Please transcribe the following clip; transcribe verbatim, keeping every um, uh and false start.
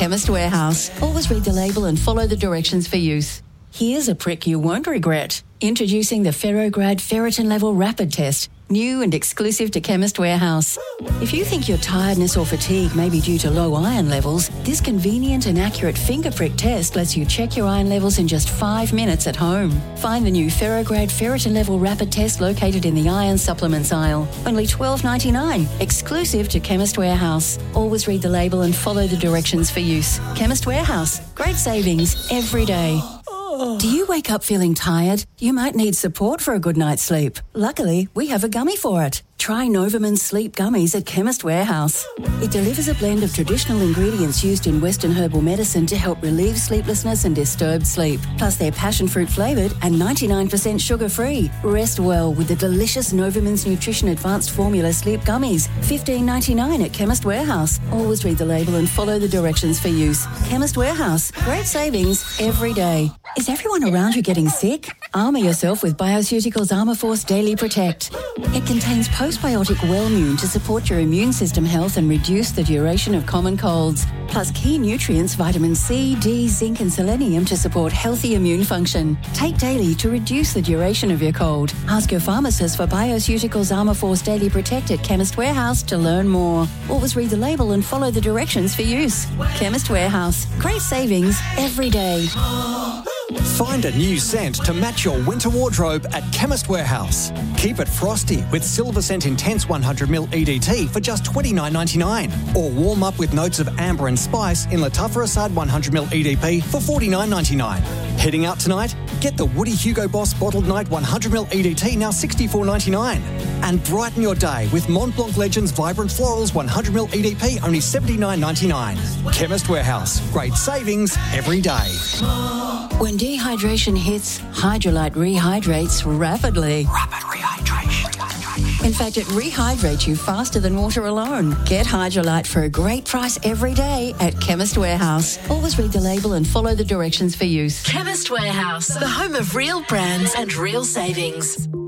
Chemist Warehouse. Always read the label and follow the directions for use. Here's a prick you won't regret. Introducing the Ferrograd Ferritin Level Rapid Test, new and exclusive to Chemist Warehouse. If you think your tiredness or fatigue may be due to low iron levels, this convenient and accurate finger prick test lets you check your iron levels in just five minutes at home. Find the new Ferrograd Ferritin Level Rapid Test located in the iron supplements aisle. Only twelve dollars ninety-nine, exclusive to Chemist Warehouse. Always read the label and follow the directions for use. Chemist Warehouse. Great savings every day. Do you wake up feeling tired? You might need support for a good night's sleep. Luckily, we have a gummy for it. Try Novaman Sleep Gummies at Chemist Warehouse. It delivers a blend of traditional ingredients used in Western herbal medicine to help relieve sleeplessness and disturbed sleep. Plus, they're passion fruit flavoured and ninety-nine percent sugar-free. Rest well with the delicious Novaman's Nutrition Advanced Formula Sleep Gummies. fifteen dollars ninety-nine at Chemist Warehouse. Always read the label and follow the directions for use. Chemist Warehouse. Great savings every day. Is everyone around you getting sick? Armour yourself with Bioceuticals Armour Force Daily Protect. It contains postbiotic Wellmune to support your immune system health and reduce the duration of common colds. Plus key nutrients vitamin C, D, zinc and selenium to support healthy immune function. Take daily to reduce the duration of your cold. Ask your pharmacist for Bioceuticals Armour Force Daily Protect at Chemist Warehouse to learn more. Always read the label and follow the directions for use. Chemist Warehouse. Great savings every day. Find a new scent to match your winter wardrobe at Chemist Warehouse. Keep it frosty with Silver Scent Intense one hundred milliliter E D T for just twenty-nine ninety-nine. Or warm up with notes of amber and spice in Lattafa Assad one hundred milliliter E D P for forty-nine ninety-nine. Heading out tonight? Get the Woody Hugo Boss Bottled Night one hundred milliliter E D T now sixty-four ninety-nine. And brighten your day with Mont Blanc Legends Vibrant Florals one hundred milliliter E D P only seventy-nine ninety-nine. Chemist Warehouse. Great savings every day. When dehydration hits, Hydrolyte rehydrates rapidly. Rapid rehydration. In fact, it rehydrates you faster than water alone. Get Hydrolyte for a great price every day at Chemist Warehouse. Always read the label and follow the directions for use. Chemist Warehouse, the home of real brands and real savings.